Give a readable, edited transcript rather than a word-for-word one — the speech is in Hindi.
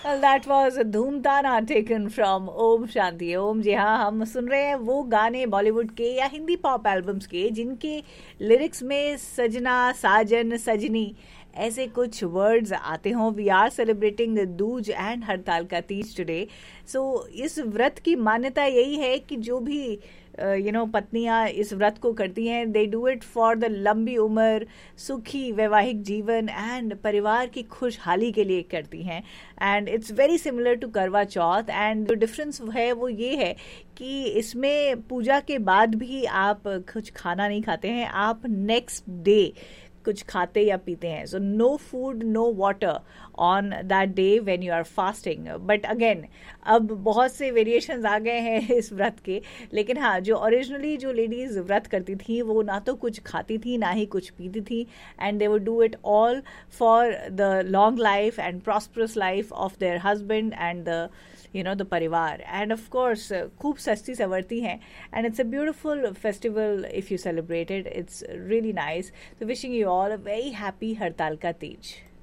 Well, that was a धूमताना taken from Om Shanti Om. जी हाँ, हम सुन रहे हैं वो गाने बॉलीवुड के या हिंदी पॉप एल्बम्स के जिनके लिरिक्स में सजना, साजन, सजनी ऐसे कुछ वर्ड्स आते हों। We are celebrating Dooj and हड़ताल का तीज टुडे। सो इस व्रत की मान्यता यही है कि जो भी पत्नियां इस व्रत को करती हैं, they do it for the लंबी उम्र, सुखी वैवाहिक जीवन एंड परिवार की खुशहाली के लिए करती हैं। And it's very similar to करवा चौथ। एंड जो डिफरेंस है वो ये है कि इसमें पूजा के बाद भी आप कुछ खाना नहीं खाते हैं, आप नेक्स्ट डे कुछ खाते या पीते हैं। So no food, no water on that day when you are fasting. But again अब बहुत से वेरिएशंस आ गए हैं इस व्रत के। लेकिन हाँ, जो ओरिजिनली जो लेडीज व्रत करती थी वो ना तो कुछ खाती थी ना ही कुछ पीती थी। And they would do it all for the long life and prosperous life of their husband and the परिवार। एंड ऑफ कोर्स खूब सस्ती सवरती हैं। And it's a beautiful festival if you celebrate it. It's really nice. So wishing you all a very happy Hartalka Tej.